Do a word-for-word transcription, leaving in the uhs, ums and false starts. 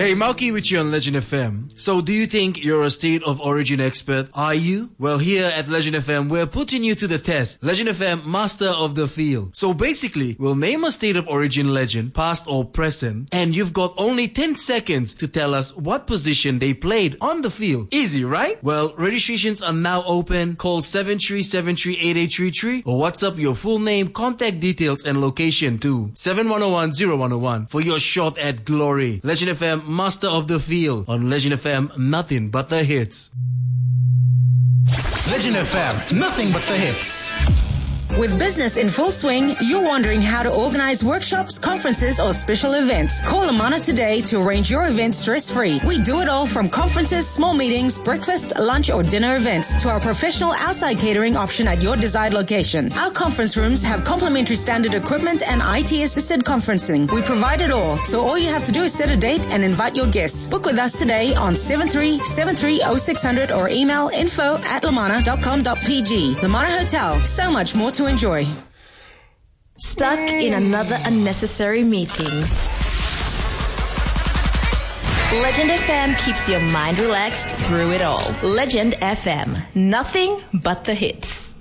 Hey, Mauki with you on Legend F M. So do you think you're a state of origin expert? Are you? Well, here at Legend F M, we're putting you to the test. Legend F M, master of the field. So basically, we'll name a state of origin legend, past or present, and you've got only ten seconds to tell us what position they played on the field. Easy, right? Well, registrations are now open. Call seven three seven three eight eight three three or WhatsApp your full name, contact details, and location to seven one zero one zero one zero one for your shot at glory. Legend F M, master of the field. On Legend F M, nothing but the hits. Legend F M, nothing but the hits. With business in full swing, you're wondering how to organize workshops, conferences, or special events. Call Amana today to arrange your event stress-free. We do it all from conferences, small meetings, breakfast, lunch, or dinner events to our professional outside catering option at your desired location. Our conference rooms have complimentary standard equipment and I T-assisted conferencing. We provide it all, so all you have to do is set a date and invite your guests. Book with us today on seven three seven three zero six zero zero or email info at lamana dot com dot p g. Lamana Hotel, so much more to enjoy. Stuck in another unnecessary meeting. Legend F M keeps your mind relaxed through it all. Legend F M, nothing but the hits.